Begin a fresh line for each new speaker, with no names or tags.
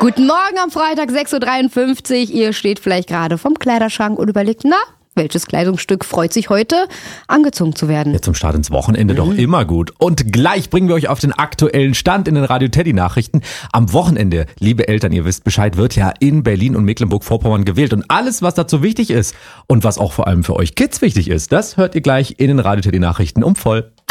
Guten Morgen am Freitag, 6.53 Uhr. Ihr steht vielleicht gerade vom Kleiderschrank und überlegt, welches Kleidungsstück freut sich heute, angezogen zu werden?
Ja, zum Start ins Wochenende doch immer gut. Und gleich bringen wir euch auf den aktuellen Stand in den Radio Teddy Nachrichten. Am Wochenende, liebe Eltern, ihr wisst Bescheid, wird ja in Berlin und Mecklenburg-Vorpommern gewählt. Und alles, was dazu wichtig ist und was auch vor allem für euch Kids wichtig ist, das hört ihr gleich in den Radio Teddy Nachrichten um voll.